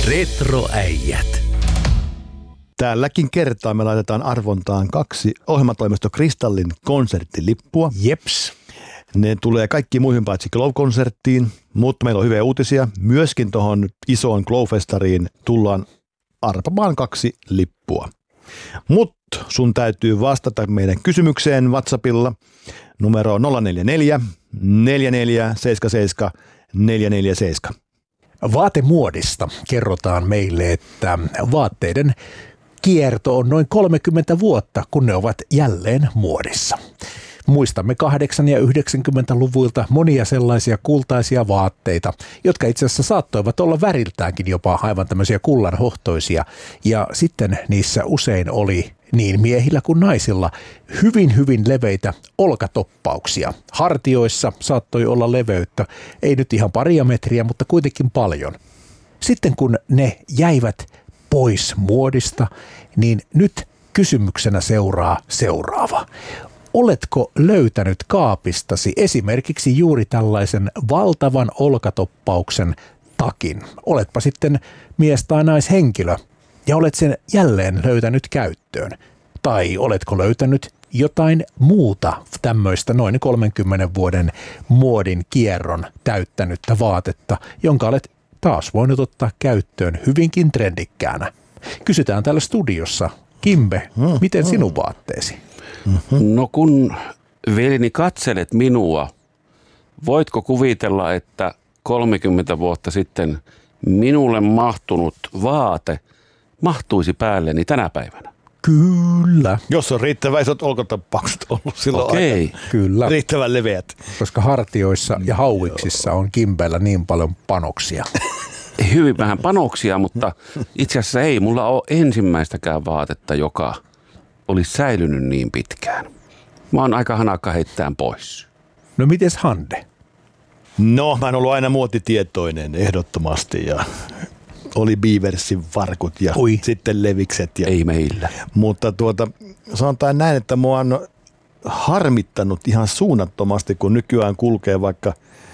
Retroäijät. Tälläkin kertaa me laitetaan arvontaan 2 ohjelmatoimisto Kristallin konserttilippua. Jeps. Ne tulee kaikki muihin paitsi Glow-konserttiin, mutta meillä on hyviä uutisia. Myöskin tuohon isoon Glow-festariin tullaan arpamaan 2 lippua. Mutta sun täytyy vastata meidän kysymykseen WhatsAppilla. Numero 044 4477 447. Vaatemuodista kerrotaan meille, että vaatteiden kierto on noin 30 vuotta, kun ne ovat jälleen muodissa. Muistamme 80- ja 90-luvuilta monia sellaisia kultaisia vaatteita, jotka itse asiassa saattoivat olla väriltäänkin jopa aivan tämmöisiä kullanhohtoisia. Ja sitten niissä usein oli niin miehillä kuin naisilla hyvin leveitä olkatoppauksia. Hartioissa saattoi olla leveyttä, ei nyt ihan paria metriä, mutta kuitenkin paljon. Sitten kun ne jäivät pois muodista, niin nyt kysymyksenä seuraa seuraava. Oletko löytänyt kaapistasi esimerkiksi juuri tällaisen valtavan olkatoppauksen takin? Oletpa sitten mies tai naishenkilö ja olet sen jälleen löytänyt käyttöön. Tai oletko löytänyt jotain muuta tämmöistä noin 30 vuoden muodin kierron täyttänyttä vaatetta, jonka olet taas voinut ottaa käyttöön hyvinkin trendikkäänä. Kysytään täällä studiossa. Kimbe, miten sinun vaatteesi? No kun veljeni katselet minua, voitko kuvitella, että 30 vuotta sitten minulle mahtunut vaate mahtuisi päälleni tänä päivänä? Kyllä. Jos on riittävän isot olkatoppaukset ollut silloin aika. Kyllä. Riittävän leveät. Koska hartioissa ja hauiksissa on Kimbellä niin paljon panoksia. Hyvin vähän panoksia, mutta itse asiassa ei mulla ole ensimmäistäkään vaatetta, joka olisi säilynyt niin pitkään. Mä oon aika hanakka heittämään pois. No mites Hande? No, mä oon ollut aina muotitietoinen ehdottomasti ja oli Beaversin varkut ja sitten levikset. Ei meillä. Mutta sanotaan näin, että mua on harmittanut ihan suunnattomasti, kun nykyään kulkee vaikka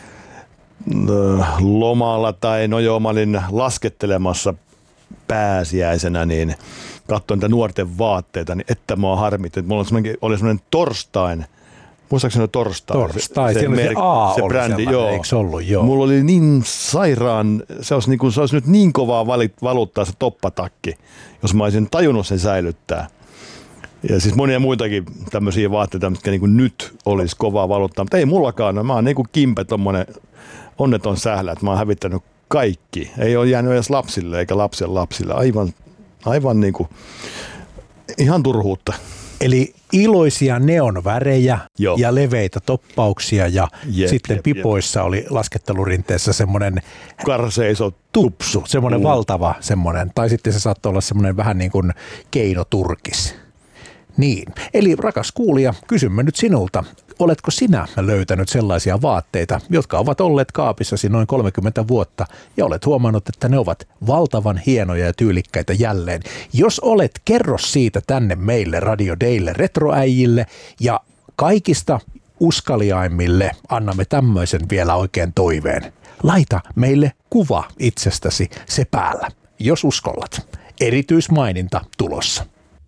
lomalla tai mä olin laskettelemassa pääsiäisenä, niin katsoin niitä nuorten vaatteita, niin että mua harmittanut. Mulla oli semmoinen Torstain. Muistaakseni Torstai, se A se oli brändi, joo. Eikö se ollut, joo. Mulla oli niin sairaan, se olisi nyt niin kovaa valuttaa se toppatakki, jos mä olisin tajunnut sen säilyttää. Ja siis monia muitakin tämmöisiä vaatteita, mitkä niin kuin nyt olisi kovaa valuttaa, mutta ei mullakaan. No, mä oon niin kuin Kimpe, tommonen onneton sählä, että mä oon hävittänyt kaikki. Ei ole jäänyt edes lapsille eikä lapsen lapsille. Aivan niin kuin ihan turhuutta. Eli iloisia neonvärejä ja leveitä toppauksia ja sitten pipoissa oli laskettelurinteessä semmoinen karseiso tupsu, semmoinen valtava semmoinen, tai sitten se saattoi olla semmoinen vähän niin kuin keinoturkis. Niin, eli rakas kuulija, kysymme nyt sinulta, oletko sinä löytänyt sellaisia vaatteita, jotka ovat olleet kaapissasi noin 30 vuotta ja olet huomannut, että ne ovat valtavan hienoja ja tyylikkäitä jälleen. Jos olet, kerro siitä tänne meille Radio Daylle Retroäijille ja kaikista uskaliaimmille annamme tämmöisen vielä oikein toiveen. Laita meille kuva itsestäsi se päällä, jos uskollat. Erityismaininta tulossa.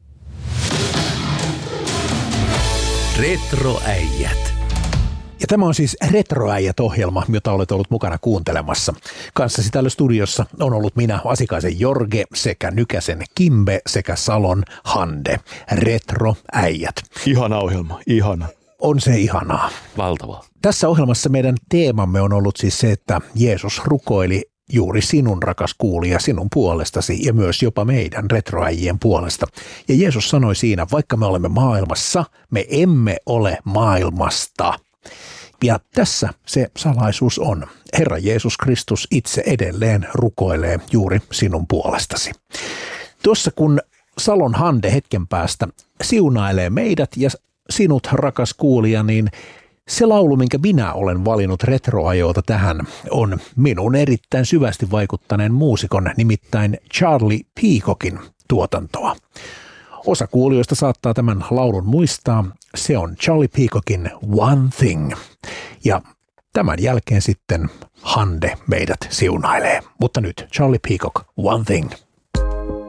Retroäijät. Ja tämä on siis Retroäijät-ohjelma, jota olet ollut mukana kuuntelemassa. Kanssasi täällä studiossa on ollut minä, Asikaisen Jorge, sekä Nykäsen Kimbe sekä Salon Hande. Retroäijät. Ihana ohjelma, ihana. On se ihanaa. Valtavaa. Tässä ohjelmassa meidän teemamme on ollut siis se, että Jeesus rukoili juuri sinun, rakas kuulija, sinun puolestasi ja myös jopa meidän retroäijien puolesta. Ja Jeesus sanoi siinä, vaikka me olemme maailmassa, me emme ole maailmasta. Ja tässä se salaisuus on. Herra Jeesus Kristus itse edelleen rukoilee juuri sinun puolestasi. Tuossa kun Salon Hande hetken päästä siunailee meidät ja sinut, rakas kuulija, niin se laulu, minkä minä olen valinnut retroajoilta tähän, on minun erittäin syvästi vaikuttaneen muusikon, nimittäin Charlie Peacockin tuotantoa. Osa kuulijoista saattaa tämän laulun muistaa. Se on Charlie Peacockin One Thing. Ja Tämän jälkeen sitten Hande meidät siunailee. Mutta nyt Charlie Peacock, One Thing.